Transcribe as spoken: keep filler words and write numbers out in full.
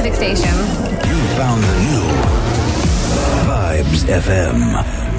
music station. You found the new Vibes F M.